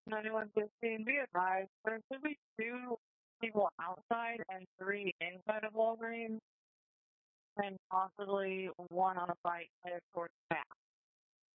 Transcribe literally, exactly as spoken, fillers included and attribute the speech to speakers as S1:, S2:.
S1: ninety-one fifteen, be advised, there should be two people outside and three inside of Walgreens, and possibly one on a bike headed towards the back.